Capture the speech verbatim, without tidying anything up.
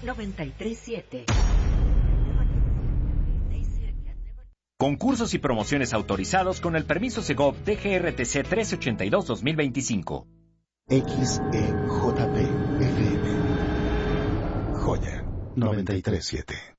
noventa y tres siete. Concursos y promociones autorizados con el permiso Segov D G R T C trece ochenta y dos dos mil veinticinco. X E J P F M. Joya noventa y tres siete.